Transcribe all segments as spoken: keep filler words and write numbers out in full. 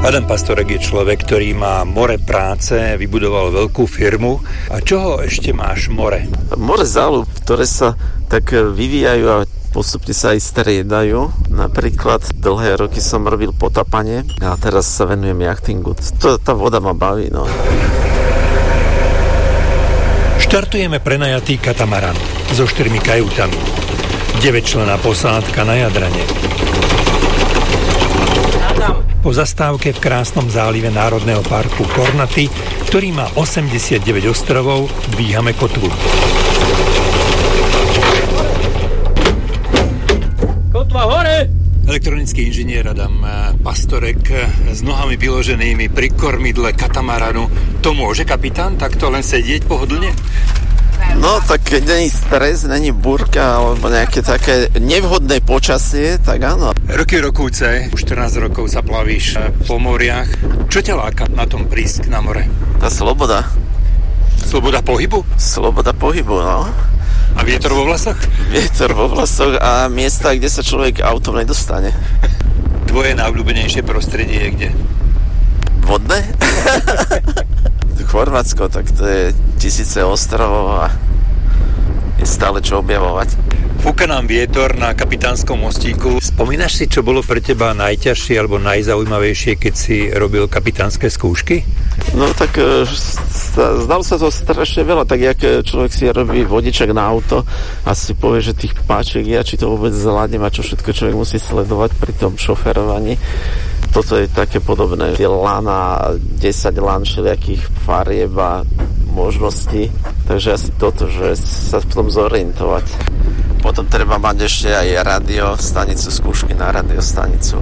Adam Pastorek je človek, ktorý má more práce, vybudoval veľkú firmu. A čoho ešte máš more? More záľub, ktoré sa tak vyvíjajú a postupne sa aj striedajú. Napríklad dlhé roky som robil potapanie a teraz sa venujem jachtingu. To, tá voda ma baví, no. Štartujeme prenajatý katamaran so štyrmi kajútami. deväťčlenná posádka na Jadrane. Po zastávke v krásnom zálive Národného parku Kornaty, ktorý má osemdesiatdeväť ostrovov, dvíhame kotvu. Kotva hore! Elektronický inžinier Adam Pastorek s nohami vyloženými pri kormidle katamaranu. To môže kapitán takto len sedieť pohodlne? No, tak keď není stres, není búrka alebo nejaké také nevhodné počasie, tak áno. Roky rokúce, už štrnásť rokov sa plavíš po moriach. Čo ťa láka na tom prísť na more? Tá sloboda. Sloboda pohybu? Sloboda pohybu, no. A vietor vo vlasoch? Vietor vo vlasoch a miesta, kde sa človek autom nedostane. Tvoje najobľúbenejšie prostredie je kde? Vodné? Chorvátsko, tak to je tisíce ostrovov a je stále čo objavovať. Fúka nám vietor na kapitánskom mostíku. Spomínaš si, čo bolo pre teba najťažšie alebo najzaujímavejšie, keď si robil kapitánske skúšky? No tak zdalo sa to strašne veľa, tak jak človek si robí vodičak na auto a si povie, že tých páček ja, či to vôbec zvládnem a čo všetko človek musí sledovať pri tom šoferovaní. Toto je také podobné. Je lana, desať lan všelijakých farieb a možností. Takže asi toto, že sa v tom zorientovať. Potom treba mať ešte aj radiostanicu, skúšky na radiostanicu.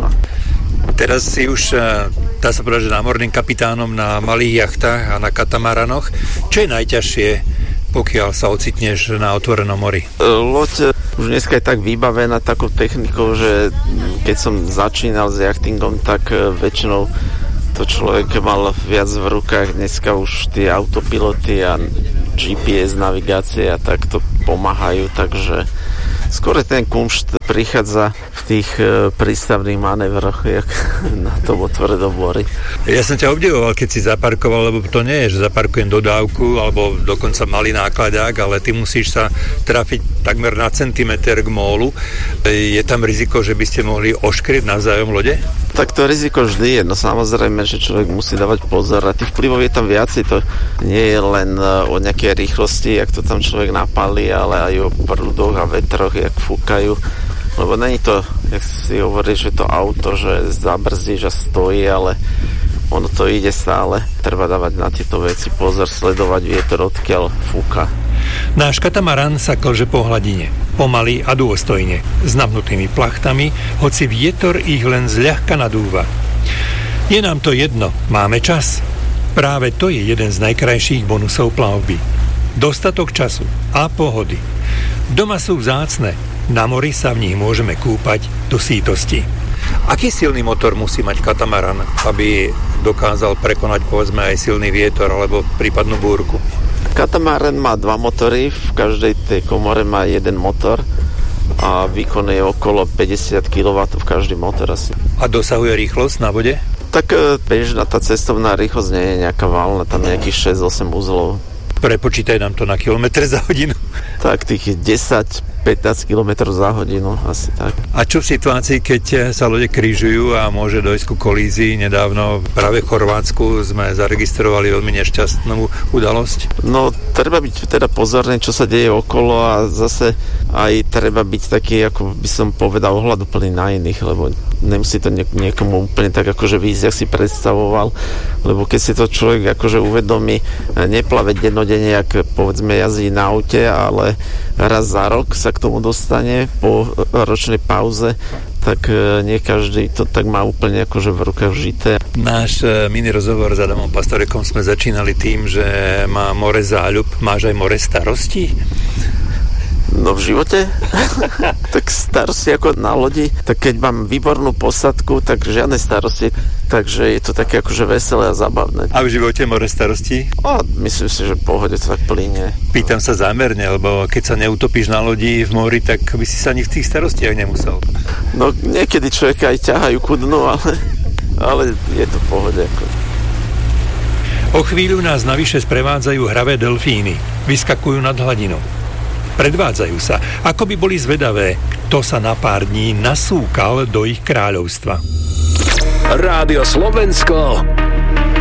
Teraz si už, dá sa povedať, že námorným kapitánom na malých jachtách a na katamaranoch. Čo je najťažšie, pokiaľ sa ocitneš na otvorenom mori? Loď už dneska je tak vybavená takou technikou, že keď som začínal s jachtingom, tak väčšinou to človek mal viac v rukách. Dneska už tie autopiloty a G P S navigácie a tak to pomáhajú, takže skôr ten kumšt prichádza v tých prístavných manévroch, jak na tom otvorenom mori. Ja som ťa obdivoval, keď si zaparkoval, lebo to nie je, že zaparkujem dodávku alebo dokonca malý nákladák, ale ty musíš sa trafiť takmer na centimeter k mólu. Je tam riziko, že by ste mohli oškriť navzájom lode? Tak to riziko vždy je, no samozrejme, že človek musí dávať pozor a tých vplyvov je tam viacej, to nie je len o nejakej rýchlosti, jak to tam človek napálí, ale aj o prúdoch a vetroch, jak fúkajú, lebo není to, jak si hovoríš, že to auto, že zabrzdíš a stojí, ale ono to ide stále. Treba dávať na tieto veci pozor, sledovať vietor, odkiaľ fúka. Náš katamaran sa klže po hladine, pomaly a dôstojne, s napnutými plachtami, hoci vietor ich len zľahka nadúva. Je nám to jedno, máme čas. Práve to je jeden z najkrajších bonusov plavby. Dostatok času a pohody. Doma sú vzácne, na mori sa v nich môžeme kúpať do sítosti. Aký silný motor musí mať katamaran, aby dokázal prekonať povedzme aj silný vietor alebo prípadnú búrku? Katamaran má dva motory, v každej tej komore má jeden motor a výkon je okolo päťdesiat kilowattov v každý motor asi. A dosahuje rýchlosť na vode? Tak bežná tá cestovná rýchlosť nie je nejaká valná, tam nejakých šesť osem uzlov. Prepočítaj nám to na kilometr za hodinu. Tak tých desať pätnásť kilometrov za hodinu, asi tak. A čo v situácii, keď sa lode krížujú a môže dojsť ku kolízii? Nedávno práve v Chorvátsku sme zaregistrovali veľmi nešťastnú udalosť. No, treba byť teda pozorný, čo sa deje okolo a zase aj treba byť taký, ako by som povedal, ohľaduplný na iných, lebo nemusí to niekomu úplne tak akože výjsť, jak si predstavoval, lebo keď si to človek akože uvedomí, neplave dennodenne, jak povedzme jazdí na aute, ale raz za rok sa k tomu dostane po ročnej pauze, tak nie každý to tak má úplne akože v rukách vžité. Náš mini rozhovor s Adamom Pastorekom sme začínali tým, že má more záľub. Máš aj more starostí? No v živote? Tak starosti ako na lodi, tak keď mám výbornú posadku, tak žiadne starosti, takže je to také akože veselé a zábavné. A v živote more starosti? O, myslím si, že v pohode to tak plynie. Pýtam sa zámerne, lebo keď sa neutopíš na lodi v mori, tak by si sa ani v tých starostiach nemusel. No niekedy človeka aj ťahajú ku dnu, ale ale je to pohode. Ako... O chvíľu nás navyše sprevádzajú hravé delfíny. Vyskakujú nad hladinou. Predvádzajú sa, ako by boli zvedavé, kto sa na pár dní nasúkal do ich kráľovstva. Rádio Slovensko,